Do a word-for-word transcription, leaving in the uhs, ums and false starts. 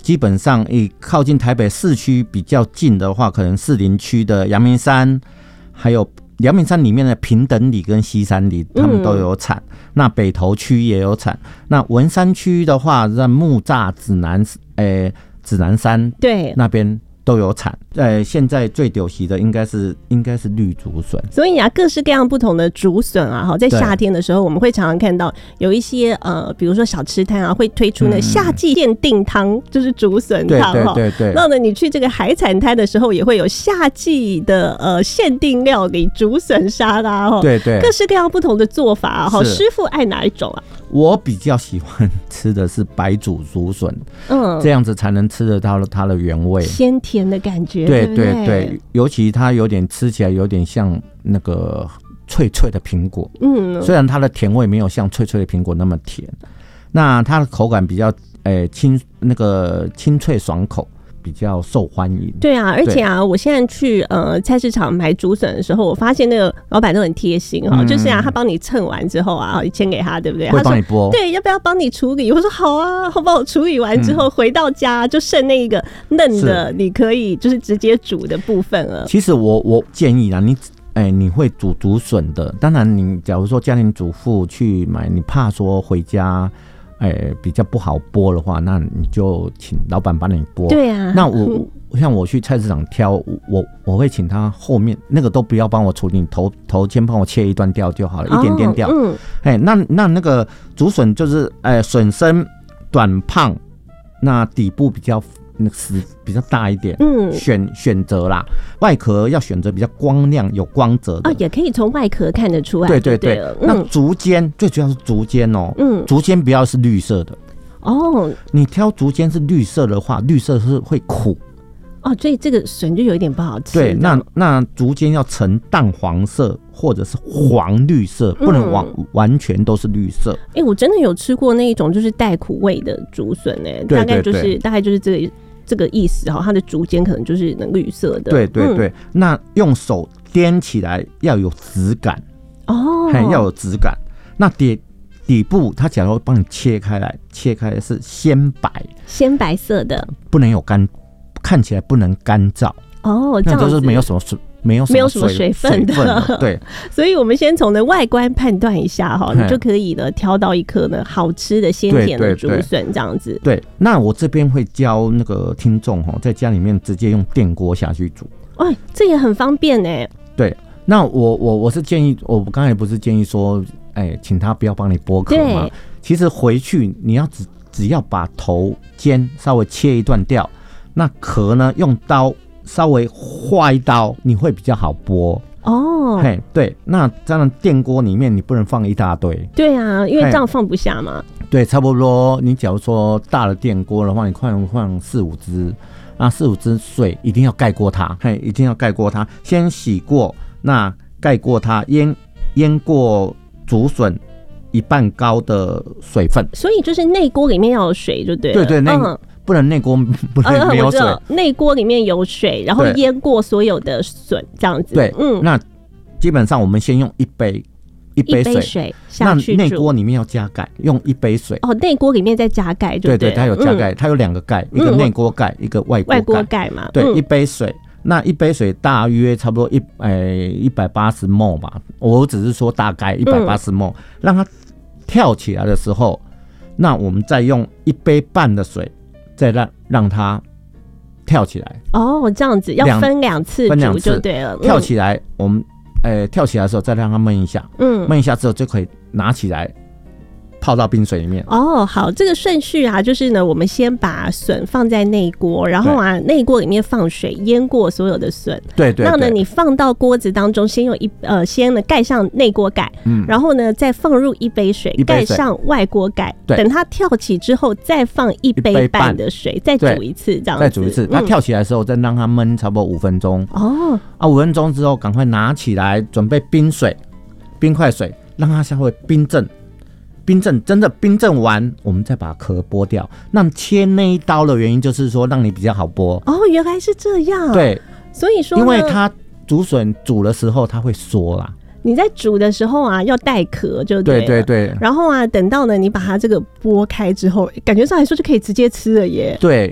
基本上以靠近台北市区比较近的话，可能士林区的阳明山，还有阳明山里面的平等里跟西山里，他们都有产。嗯、那北投区也有产。那文山区的话，在木栅、指南，诶、欸，指南山对那边都有产。呃，现在最丢席的应该是应该是绿竹笋。 所以啊，各式各样不同的竹笋啊，哈，在夏天的时候，我们会常常看到有一些呃，比如说小吃摊啊，会推出呢夏季限定汤，嗯、就是竹笋汤哈。对对对对。那呢，你去这个海产摊的时候，也会有夏季的呃限定料理竹笋沙拉哈。对对。各式各样不同的做法哈，师傅爱哪一种啊？ 我比较喜欢吃的是白煮竹笋，嗯，这样子才能吃得到它的原味， 鲜甜的感觉。 对对 对, 对，尤其它有点吃起来有点像那个脆脆的苹果，嗯，虽然它的甜味没有像脆脆的苹果那么甜，那它的口感比较诶清、欸、那个清脆爽口。比较受欢迎。 对啊，而且啊，我现在去呃菜市场买竹笋的时候，我发现那个老板都很贴心哈、嗯，就是啊，他帮你称完之后啊，签给他，对不对？ 会帮你剥。 对，要不要帮你处理？我说好啊，他帮我处理完之后、嗯、回到家就剩那个嫩的，你可以就是直接煮的部分了。 其实我我建议啊，你哎、欸、你会煮竹笋的，当然你假如说家庭主妇去买，你怕说回家。欸、比较不好剥的话，那你就请老板帮你剥。 对啊， 那我像我去菜市场挑，我我会请他后面那个都不要帮我处理，你头头先帮我切一段掉就好了，哦、一点点掉。嗯，哎、欸，那那那个竹笋就是哎笋身短胖，那底部比较。那丝比较大一点，嗯，选选择啦，外壳要选择比较光亮、有光泽的， 哦，也可以从外壳看得出来。 对对 对, 对、嗯，那竹尖最主要是竹尖哦，嗯，竹尖不要是绿色的哦，你挑竹尖是绿色的话，绿色是会苦。 哦，所以这个笋就有一点不好吃。 对，那那竹尖要呈淡黄色或者是黄绿色，嗯、不能完完全都是绿色。 哎、欸，我真的有吃过那一种就是带苦味的竹笋哎，大概就是大概就是这个这个意思哈，它的竹尖可能就是那绿色的。 对对对，嗯、那用手掂起来要有质感哦，要有质感。那底底部它假如帮你切开来，切开的是鲜白， 鲜白色的， 不能有干。看起来不能干燥哦， 那都是没有什么水，没有什么 水, 没有什么水分 的, 水分的。对， 所以我们先从呢外观判断一下哈，你就可以呢挑到一颗呢好吃的鲜甜的竹笋这样子。 对，那我这边会教那个听众哈，在家里面直接用电锅下去煮。 哎，这也很方便哎。 对，那我我我是建议，我刚才不是建议说，哎，请他不要帮你剥壳吗？其实回去你要只只要把头尖稍微切一段掉。那壳呢？用刀稍微划一刀，你会比较好剥哦。嘿，对，那这样电锅里面你不能放一大堆。 对啊，因为这样放不下嘛。 对，差不多。你假如说大的电锅的话，你放放四五只，那四五只水一定要盖过它，嘿，一定要盖过它，先洗过，那盖过它，腌腌过竹笋一半高的水分。 所以就是内锅里面要有水，就对了。 对对，那。嗯不能内锅不能没有水， 内锅、呃、里面有水，然后腌过所有的笋这样子。 对，嗯，那基本上我们先用一杯一杯 水, 一杯水下去煮，那内锅里面要加盖，用一杯水。 哦，内锅里面再加盖就对了。 对对，它有加盖，嗯、它有两个盖，一个内锅盖，嗯、一个外锅盖。 外锅盖嘛， 对， 嗯、 一杯水。那一杯水大约差不多一诶一百八十 ml 吧，我只是说大概一百八十 ml，让它跳起来的时候，那我们再用一杯半的水。再让让它跳起来哦，这样子要分两次煮就对了。 跳起来，我们呃、欸、跳起来的时候再让它焖一下，嗯，焖一下之后就可以拿起来泡到冰水里面。 哦，好，这个顺序啊，就是呢，我们先把笋放在内锅，然后啊，内锅里面放水腌过所有的笋。 对 对, 对。 那呢，你放到锅子当中，先用一呃，先呢盖上内锅盖，嗯，然后呢再放入一杯水，一杯水盖上外锅盖，等它跳起之后，再放一杯半的水，再煮一次，这样子。 再煮一次，它跳起来的时候，再让它焖差不多五分钟。哦，啊，五分钟之后，赶快拿起来，准备冰水、冰块水，让它稍微冰镇。冰镇真的冰镇完，我们再把壳剥掉。那切那一刀的原因就是说，让你比较好剥。 哦，原来是这样。 对， 所以说， 因为它竹笋煮的时候它会缩啦。 你在煮的时候啊，要带壳就对了。 对对对。 然后啊，等到呢，你把它这个剥开之后，感觉上来说就可以直接吃了耶。 对，